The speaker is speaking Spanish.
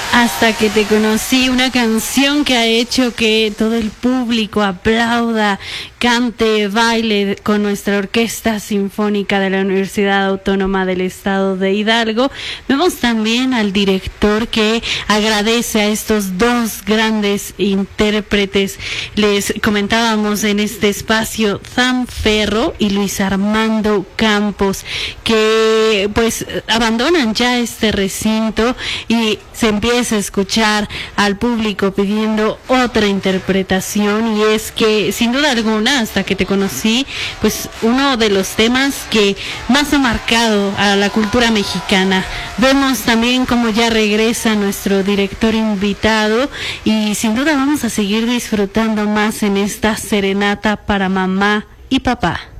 Hasta que te conocí, una canción que ha hecho que todo el público aplauda, cante, baile con nuestra Orquesta Sinfónica de la Universidad Autónoma del Estado de Hidalgo. Vemos también al director que agradece a estos dos grandes intérpretes. Les comentábamos en este espacio Sam Ferro y Luis Armando Campos, que pues abandonan ya este recinto y se empieza a escuchar al público pidiendo otra interpretación, y es que sin duda alguna, hasta que te conocí, pues uno de los temas que más ha marcado a la cultura mexicana. Vemos también cómo ya regresa nuestro director invitado y sin duda vamos a seguir disfrutando más en esta serenata para mamá y papá.